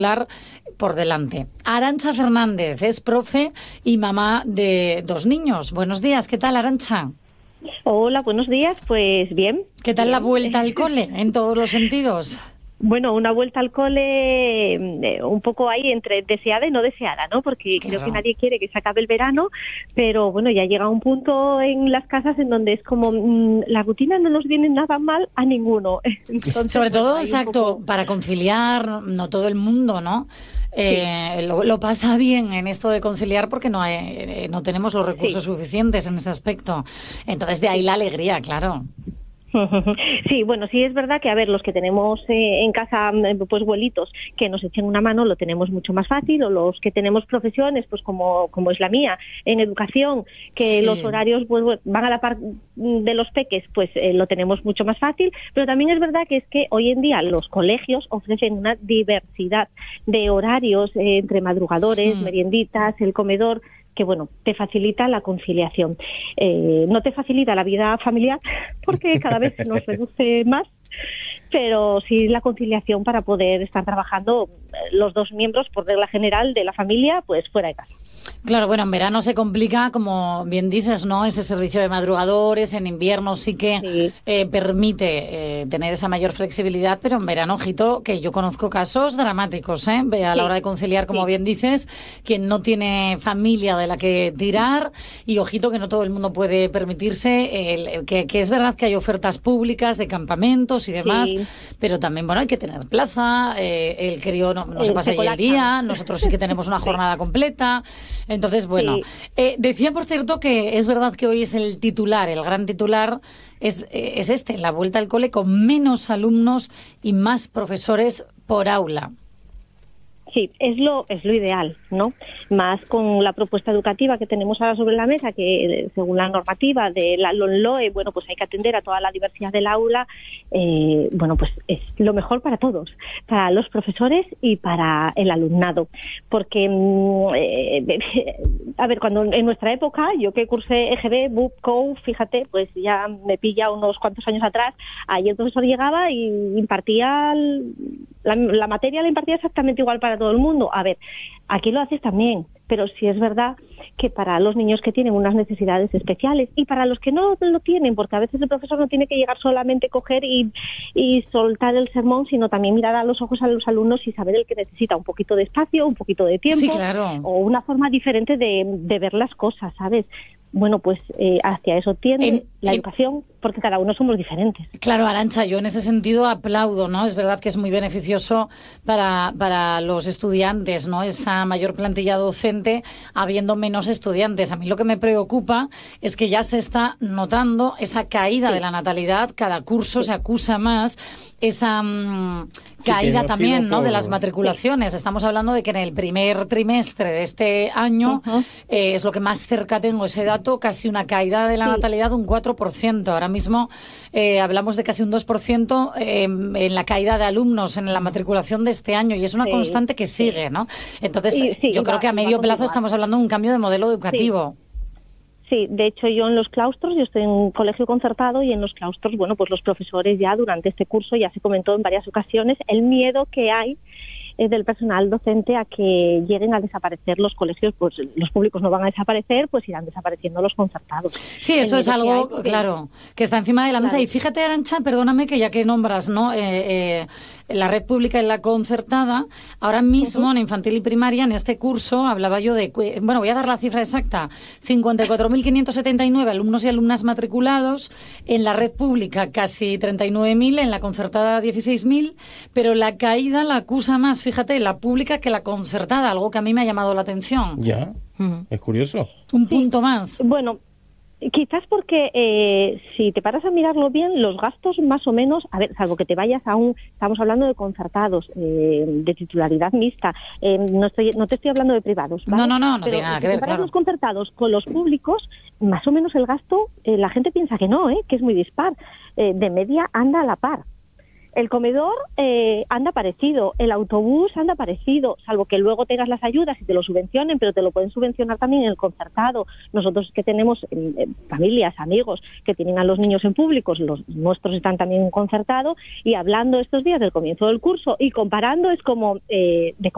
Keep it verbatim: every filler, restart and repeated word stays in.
por delante. Arantxa Fernández es profe y mamá de dos niños. Buenos días, ¿qué tal, Arantxa? Hola, buenos días, pues bien. ¿Qué tal bien. la vuelta al cole en todos los sentidos? Bueno, una vuelta al cole eh, un poco ahí entre deseada y no deseada, ¿no? Porque claro, creo que nadie quiere que se acabe el verano, pero bueno, ya llega un punto en las casas en donde es como mmm, la rutina no nos viene nada mal a ninguno. Entonces, sobre todo, bueno, exacto, poco... para conciliar, no todo el mundo, ¿no? Eh, sí. lo, lo pasa bien en esto de conciliar porque no, hay, eh, no tenemos los recursos sí. suficientes en ese aspecto. Entonces, de ahí la alegría, claro. Sí, bueno, sí es verdad que, a ver, los que tenemos eh, en casa, pues, abuelitos que nos echen una mano lo tenemos mucho más fácil, o los que tenemos profesiones, pues como, como es la mía, en educación, que sí. los horarios pues, van a la par de los peques, pues eh, lo tenemos mucho más fácil, pero también es verdad que es que hoy en día los colegios ofrecen una diversidad de horarios eh, entre madrugadores, mm. merienditas, el comedor, que bueno, te facilita la conciliación. Eh, no te facilita la vida familiar porque cada vez nos reduce más, pero sí la conciliación para poder estar trabajando los dos miembros, por regla general, de la familia, pues fuera de casa. Claro, bueno, en verano se complica, como bien dices, ¿no? Ese servicio de madrugadores, en invierno sí que sí. Eh, permite eh, tener esa mayor flexibilidad, pero en verano, ojito, que yo conozco casos dramáticos, ¿eh? A la sí. hora de conciliar, como sí. bien dices, quien no tiene familia de la que tirar, y ojito que no todo el mundo puede permitirse, el, que, que es verdad que hay ofertas públicas de campamentos y demás, sí. pero también, bueno, hay que tener plaza, eh, el crío no, no se pasa allí el día, nosotros sí que tenemos una jornada completa. Entonces, bueno, sí. eh, decía, por cierto, que es verdad que hoy es el titular, el gran titular es, eh, es este, la vuelta al cole con menos alumnos y más profesores por aula. Sí, es lo es lo ideal, ¿no? Más con la propuesta educativa que tenemos ahora sobre la mesa, que según la normativa de la LOMLOE, bueno, pues hay que atender a toda la diversidad del aula. Eh, bueno, pues es lo mejor para todos, para los profesores y para el alumnado. Porque, eh, a ver, cuando en nuestra época, yo que cursé E G B, B U P, C O U, fíjate, pues ya me pilla unos cuantos años atrás, ahí el profesor llegaba y impartía... El, La, la materia la impartía exactamente igual para todo el mundo. A ver, aquí lo haces también, pero sí es verdad que para los niños que tienen unas necesidades especiales y para los que no lo tienen, porque a veces el profesor no tiene que llegar solamente a coger y, y soltar el sermón, sino también mirar a los ojos a los alumnos y saber el que necesita un poquito de espacio, un poquito de tiempo, sí, claro. o una forma diferente de, de ver las cosas, ¿sabes? Bueno, pues eh, hacia eso tiende en, la educación, porque cada uno somos diferentes. Claro, Arantxa, yo en ese sentido aplaudo, ¿no? Es verdad que es muy beneficioso para, para los estudiantes, ¿no? Esa mayor plantilla docente habiendo menos estudiantes. A mí lo que me preocupa es que ya se está notando esa caída sí. de la natalidad, cada curso sí. se acusa más esa um, sí, caída no también, ¿no? Por... de las matriculaciones. Sí. Estamos hablando de que en el primer trimestre de este año uh-huh. eh, es lo que más cerca tengo ese dato, casi una caída de la sí. natalidad de un cuatro por ciento. Ahora mismo eh, hablamos de casi un dos por ciento eh, en la caída de alumnos en la matriculación de este año, y es una sí. constante que sigue, ¿no? Entonces, sí, sí, yo creo va, que a medio plazo igual. estamos hablando de un cambio de modelo educativo. Sí. Sí, de hecho yo en los claustros, yo estoy en un colegio concertado y en los claustros, bueno, pues los profesores ya durante este curso ya se comentó en varias ocasiones el miedo que hay eh, del personal docente a que lleguen a desaparecer los colegios, pues los públicos no van a desaparecer, pues irán desapareciendo los concertados. Sí, eso es algo, que hay, claro, que está encima de la mesa. Claro. Y fíjate, Arantxa, perdóname que ya que nombras, ¿no? Eh, eh, la red pública y la concertada, ahora mismo uh-huh. en infantil y primaria, en este curso, hablaba yo de, bueno, voy a dar la cifra exacta, cincuenta y cuatro mil quinientos setenta y nueve alumnos y alumnas matriculados, en la red pública casi treinta y nueve mil, en la concertada dieciséis mil, pero la caída la acusa más, fíjate, la pública que la concertada, algo que a mí me ha llamado la atención. Ya, uh-huh. es curioso. Un punto sí. más. Bueno, quizás porque eh, si te paras a mirarlo bien, los gastos más o menos, a ver, salvo que te vayas a un, estamos hablando de concertados, eh, de titularidad mixta, eh, no estoy, no te estoy hablando de privados, ¿vale? No, no, no, no Pero tiene nada si que ver, comparas claro. los concertados con los públicos, más o menos el gasto, eh, la gente piensa que no, eh, que es muy dispar, eh, de media anda a la par. El comedor eh, anda parecido, el autobús anda parecido, salvo que luego tengas las ayudas y te lo subvencionen, pero te lo pueden subvencionar también en el concertado. Nosotros que tenemos eh, familias, amigos que tienen a los niños en públicos, los nuestros están también en concertado, y hablando estos días del comienzo del curso y comparando es como eh, de